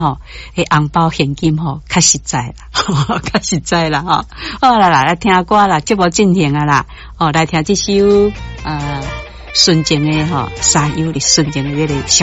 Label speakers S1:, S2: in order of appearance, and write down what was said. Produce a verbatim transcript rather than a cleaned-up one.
S1: 吼，迄红包现金吼，较实在啦，较实在啦吼。好啦啦，来听歌啦，节目进行啊啦，哦，来听这首呃纯情的吼，沙丘的纯情的这个小。